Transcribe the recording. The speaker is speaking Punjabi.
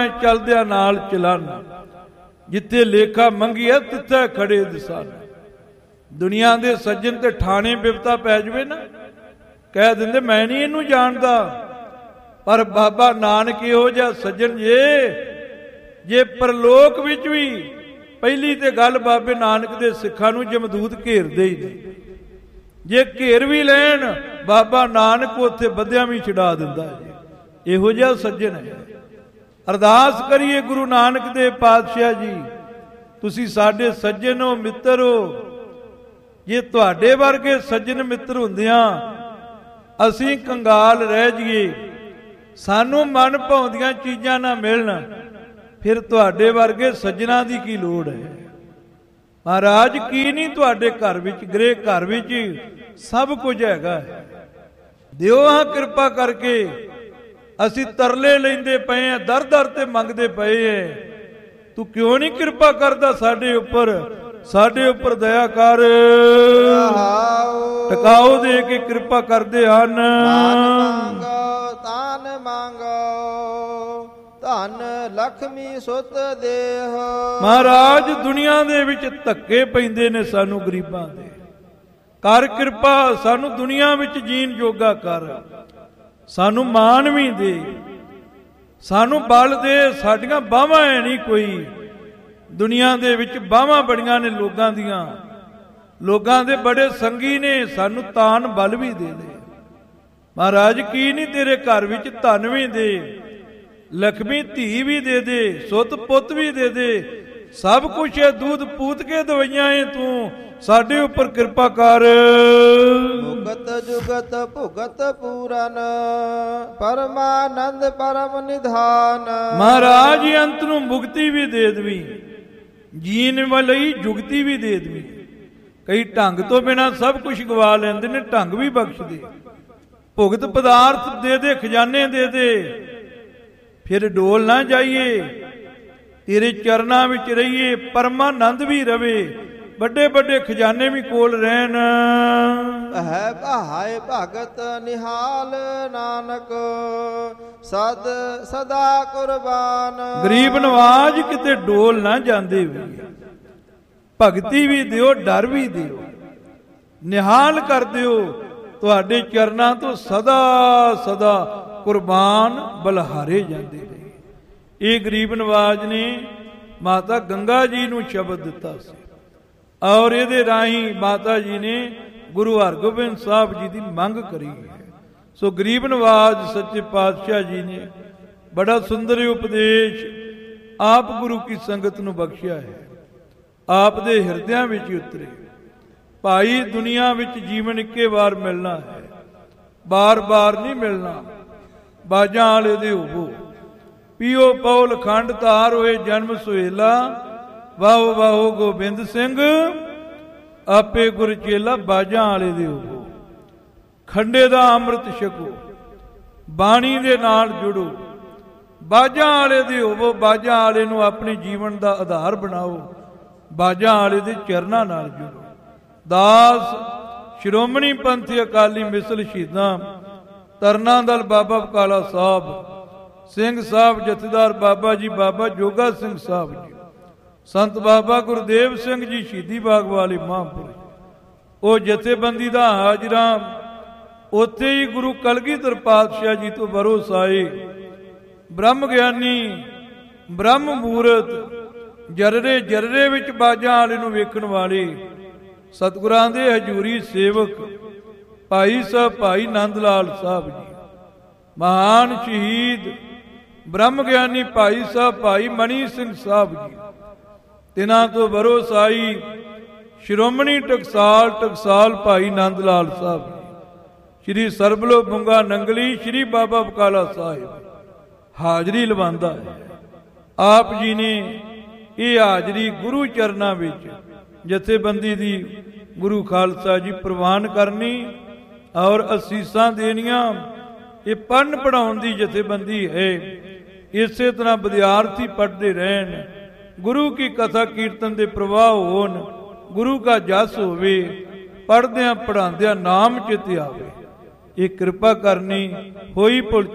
ਚਲਦਿਆਂ ਨਾਲ ਚਲਨ, ਜਿੱਥੇ ਲੇਖਾ ਮੰਗੀਐ ਤਿੱਥੇ ਖੜੇ ਦਿਸਨ। ਦੁਨੀਆ ਦੇ ਸੱਜਣ ਤੇ ਠਾਣੇ ਬਿਪਤਾ ਪੈ ਜਾਵੇ ਨਾ, ਕਹਿ ਦਿੰਦੇ ਮੈਂ ਨਹੀਂ ਇਹਨੂੰ ਜਾਣਦਾ। ਪਰ ਬਾਬਾ ਨਾਨਕ ਇਹੋ ਜਿਹਾ ਸੱਜਣ ਜੇ ਪਰਲੋਕ ਵਿੱਚ ਵੀ ਪਹਿਲੀ ਤੇ ਗੱਲ ਬਾਬੇ ਨਾਨਕ ਦੇ ਸਿੱਖਾਂ ਨੂੰ ਜਮਦੂਤ ਘੇਰਦੇ ਹੀ ਨੇ। ਜੇ ਘੇਰ ਵੀ ਲੈਣ ਬਾਬਾ ਨਾਨਕ ਉੱਥੇ ਬੱਧਿਆਂ ਵੀ ਛਡਾ ਦਿੰਦਾ ਹੈ। ਇਹੋ ਜਿਹਾ ਸੱਜਣ ਹੈ। ਅਰਦਾਸ ਕਰੀਏ ਗੁਰੂ ਨਾਨਕ ਦੇਵ ਪਾਤਸ਼ਾਹ ਜੀ, ਤੁਸੀਂ ਸਾਡੇ ਸੱਜਣ ਹੋ, ਮਿੱਤਰ ਹੋ। ਜੇ ਤੁਹਾਡੇ ਵਰਗੇ ਸੱਜਣ ਮਿੱਤਰ ਹੁੰਦਿਆਂ ਅਸੀਂ ਕੰਗਾਲ ਰਹਿ ਜਾਈਏ, ਸਾਨੂੰ ਮਨ ਭਾਉਂਦੀਆਂ ਚੀਜ਼ਾਂ ਨਾ ਮਿਲਣ, ਫਿਰ ਤੁਹਾਡੇ ਵਰਗੇ ਸੱਜਣਾ ਦੀ ਕੀ ਲੋੜ ਹੈ। ਮਹਾਰਾਜ ਕੀ ਨਹੀਂ ਤੁਹਾਡੇ ਘਰ ਵਿੱਚ, ਗ੍ਰਹਿ ਘਰ ਵਿੱਚ ਸਭ ਕੁਝ ਹੈਗਾ ਹੈ। ਦਿਓ ਹਾਂ ਕਿਰਪਾ ਕਰਕੇ। ਅਸੀਂ ਤਰਲੇ ਲੈਂਦੇ ਪਏ ਆ, ਦਰ ਦਰ ਤੇ ਮੰਗਦੇ ਪਏ ਐ, ਤੂੰ ਕਿਉਂ ਨਹੀਂ ਕਿਰਪਾ ਕਰਦਾ ਸਾਡੇ ਉੱਪਰ? ਸਾਡੇ ਉੱਪਰ ਦਇਆ ਕਰ। ਟਿਕਾਓ ਦੇ ਕੇ ਕਿਰਪਾ ਕਰਦੇ ਹਨ। ਤਾਨ ਮੰਗੋ ਧਨ ਲਖਮੀ ਸੁਤ ਦੇਹ। ਮਹਾਰਾਜ ਦੁਨੀਆ ਦੇ ਵਿੱਚ ਧੱਕੇ ਪੈਂਦੇ ਨੇ ਸਾਨੂੰ ਗਰੀਬਾਂ ਦੇ, ਕਰ ਕਿਰਪਾ ਸਾਨੂੰ ਦੁਨੀਆ ਵਿੱਚ ਜੀਣ ਜੋਗਾ ਕਰ। ਸਾਨੂੰ ਮਾਣ ਵੀ ਦੇ, ਸਾਨੂੰ ਬਲ ਦੇ। ਸਾਡੀਆਂ ਬਾਹਾਂ ਹੈ ਨਹੀਂ ਕੋਈ, ਦੁਨੀਆ ਦੇ ਵਿੱਚ ਬਾਹਾਂ ਬੜੀਆਂ ਨੇ ਲੋਕਾਂ ਦੀਆਂ, ਲੋਕਾਂ ਦੇ ਬੜੇ ਸੰਗੀ ਨੇ, ਸਾਨੂੰ ਤਾਨ ਬਲ ਵੀ ਦੇ ਦੇ। ਮਹਾਰਾਜ ਕੀ ਨਹੀਂ ਤੇਰੇ ਘਰ ਵਿੱਚ ਧਨ ਵੀ ਦੇ, ਲక్ష్ਮੀ ਧੀ ਵੀ ਦੇ ਦੇ, ਸੁੱਤ ਪੁੱਤ ਵੀ ਦੇ ਦੇ, ਸਭ ਕੁਛ ਹੈ। ਦੂਧ ਪੂਤ ਕੇ ਦਵਾਈਆਂ ਏ, ਤੂੰ ਸਾਡੇ ਉੱਪਰ ਕਿਰਪਾ ਕਰ। ਭੁਗਤ ਜੁਗਤ ਭੁਗਤ ਪੂਰਨ ਪਰਮਾਨੰਦ ਪਰਮ ਨਿਧਾਨ। ਮਹਾਰਾਜ ਅੰਤ ਨੂੰ ਮੁਕਤੀ ਵੀ ਦੇ ਦੇਵੀਂ, ਜੀਣ ਵਾਲੀ ਜੁਗਤੀ ਵੀ ਦੇ ਦੇਵੀਂ। ਕਈ ਢੰਗ ਤੋਂ ਬਿਨਾ ਸਭ ਕੁਝ ਗਵਾ ਲੈਂਦੇ ਨੇ, ਢੰਗ ਵੀ ਬਖਸ਼ ਦੇ। ਭੁਗਤ ਪਦਾਰਥ ਦੇ ਦੇ, ਖਜ਼ਾਨੇ ਦੇ ਦੇ, ਫਿਰ ਡੋਲ ਨਾ ਜਾਈਏ, ਤੇਰੇ ਚਰਨਾਂ ਵਿੱਚ ਰਹੀਏ, ਪਰਮਾਨੰਦ ਵੀ ਰਵੇ, ਵੱਡੇ ਵੱਡੇ ਖਜ਼ਾਨੇ ਵੀ ਕੋਲ ਰਹਿਣ। ਹੈ ਭਾਏ ਭਗਤ ਨਿਹਾਲ ਨਾਨਕ ਸਦ ਸਦਾ ਕੁਰਬਾਨ। ਗਰੀਬ ਨਵਾਜ ਕਿਤੇ ਡੋਲ ਨਾ ਜਾਂਦੇ ਵੀ, ਭਗਤੀ ਵੀ ਦਿਓ, ਡਰ ਵੀ ਦਿਓ, ਨਿਹਾਲ ਕਰ ਦਿਓ। ਤੁਹਾਡੇ ਚਰਨਾਂ ਤੋਂ ਸਦਾ ਸਦਾ ਕੁਰਬਾਨ ਬਲਹਾਰੇ ਜਾਂਦੇ ਨੇ। ਇਹ ਗਰੀਬ ਨਵਾਜ ਨੇ ਮਾਤਾ ਗੰਗਾ ਜੀ ਨੂੰ ਸ਼ਬਦ ਦਿੱਤਾ ਸੀ, ਔਰ ਇਹਦੇ ਰਾਹੀਂ ਮਾਤਾ ਜੀ ਨੇ ਗੁਰੂ ਹਰਗੋਬਿੰਦ ਸਾਹਿਬ ਜੀ ਦੀ ਮੰਗ ਕਰੀ ਹੈ। ਸੋ ਗਰੀਬ ਨਵਾਜ ਸੱਚੇ ਪਾਤਸ਼ਾਹ ਜੀ ਨੇ ਬੜਾ ਸੁੰਦਰ ਉਪਦੇਸ਼ ਆਪ ਗੁਰੂ ਕੀ ਸੰਗਤ ਨੂੰ ਬਖਸ਼ਿਆ ਹੈ, ਆਪ ਦੇ ਹਿਰਦਿਆਂ ਵਿੱਚ ਉਤਰੇ। ਭਾਈ ਦੁਨੀਆ ਵਿੱਚ ਜੀਵਨ ਇੱਕੇ ਵਾਰ ਮਿਲਣਾ ਹੈ, ਬਾਰ-ਬਾਰ ਨਹੀਂ ਮਿਲਣਾ। ਬਾਜਾਂ ਵਾਲੇ ਦੇ ਹੋਵੋ, ਪੀਓ ਪੌਲ ਖੰਡ ਧਾਰ ਹੋਏ ਜਨਮ ਸੁਹੇਲਾ। ਵਾਹੋ ਵਾਹੋ ਗੋਬਿੰਦ ਸਿੰਘ ਆਪੇ ਗੁਰ ਚੇਲਾ। ਬਾਜਾਂ ਵਾਲੇ ਦੇ ਹੋਵੋ, ਖੰਡੇ ਦਾ ਅੰਮ੍ਰਿਤ ਛਕੋ, ਬਾਣੀ ਦੇ ਨਾਲ ਜੁੜੋ। ਬਾਜਾਂ ਵਾਲੇ ਦੇ ਹੋਵੋ, ਬਾਜਾਂ ਵਾਲੇ ਨੂੰ ਆਪਣੇ ਜੀਵਨ ਦਾ ਆਧਾਰ ਬਣਾਓ, ਬਾਜਾਂ ਵਾਲੇ ਦੇ ਚਰਨਾਂ ਨਾਲ ਜੁੜੋ। ਦਾਸ ਸ਼੍ਰੋਮਣੀ ਪੰਥੀ ਅਕਾਲੀ ਮਿਸਲ ਸ਼ਹੀਦਾਂ ਤਰਨਾ ਦਲ ਬਾਬਾ ਬਕਾਲਾ ਸਾਹਿਬ, ਸਿੰਘ ਸਾਹਿਬ ਜਥੇਦਾਰ ਬਾਬਾ ਜੀ ਬਾਬਾ ਜੋਗਾ ਸਿੰਘ ਸਾਹਿਬ ਜੀ, ਸੰਤ ਬਾਬਾ ਗੁਰਦੇਵ ਸਿੰਘ ਜੀ ਸ਼ਹੀਦੀ ਬਾਗ ਵਾਲੇ ਮਹਾਂਪੁਰਸ਼, ਉਹ ਜਥੇਬੰਦੀ ਦਾ ਹਾਜ਼ਰਾ ਉੱਥੇ ਹੀ ਗੁਰੂ ਕਲਗੀਧਰ ਪਾਤਸ਼ਾਹ ਜੀ ਤੋਂ ਬਰੋਸਾਏ ਬ੍ਰਹਮ ਗਿਆਨੀ ਬ੍ਰਹਮ ਮੂਰਤ ਜਰਰੇ ਜਰਰੇ ਵਿੱਚ ਬਾਜਾਂ ਵਾਲੇ ਨੂੰ ਵੇਖਣ ਵਾਲੇ ਸਤਿਗੁਰਾਂ ਦੇ ਹਜ਼ੂਰੀ ਸੇਵਕ ਭਾਈ ਸਾਹਿਬ ਭਾਈ ਨੰਦ ਲਾਲ ਸਾਹਿਬ ਜੀ, ਮਹਾਨ ਸ਼ਹੀਦ ਬ੍ਰਹਮ ਗਿਆਨੀ ਭਾਈ ਸਾਹਿਬ ਭਾਈ ਮਣੀ ਸਿੰਘ ਸਾਹਿਬ ਜੀ, ਤਿਨਾਂ ਤੋਂ ਬਰੋਸਾਈ ਸ਼੍ਰੋਮਣੀ ਟਕਸਾਲ ਭਾਈ ਨੰਦ ਲਾਲ ਸਾਹਿਬ ਜੀ, ਸ਼੍ਰੀ ਸਰਬਲੋ ਬੁੰਗਾ ਨੰਗਲੀ ਸ਼੍ਰੀ ਬਾਬਾ ਬਕਾਲਾ ਸਾਹਿਬ ਹਾਜ਼ਰੀ ਲਵਾਉਂਦਾ ਹੈ। ਆਪ ਜੀ ਨੇ ਇਹ ਹਾਜ਼ਰੀ ਗੁਰੂ ਚਰਨਾਂ ਵਿੱਚ ਜਥੇਬੰਦੀ ਦੀ ਗੁਰੂ ਖਾਲਸਾ ਜੀ ਪ੍ਰਵਾਨ ਕਰਨੀ ਔਰ ਅਸੀਸਾਂ ਦੇਣੀਆਂ। ਇਹ ਪੜ੍ਹਨ ਪੜ੍ਹਾਉਣ ਦੀ ਜਥੇਬੰਦੀ ਹੈ। ਇਸੇ ਤਰ੍ਹਾਂ ਵਿਦਿਆਰਥੀ ਪੜ੍ਹਦੇ ਰਹਿਣ, ਗੁਰੂ ਕੀ ਕਥਾ ਕੀਰਤਨ ਦੇ ਪ੍ਰਵਾਹ ਹੋਣ, ਗੁਰੂ ਕਾ ਜਸ ਹੋਵੇ, ਪੜ੍ਹਦਿਆਂ ਪੜ੍ਹਾਉਂਦਿਆਂ ਨਾਮ ਚਿਤ ਆਵੇ। ਇਹ ਕਿਰਪਾ ਕਰਨੀ ਹੋਈ ਭੁੱਲ